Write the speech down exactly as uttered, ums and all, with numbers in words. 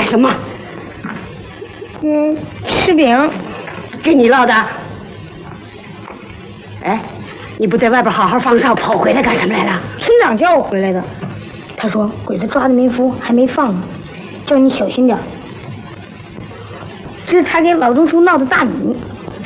什么？ 嗯，吃饼。 给你烙的。哎，你不在外边好好放哨，跑回来干什么来了？ 村长叫我回来的。他说鬼子抓的没服，还没放呢，叫你小心点。这是他给老中书闹的大米。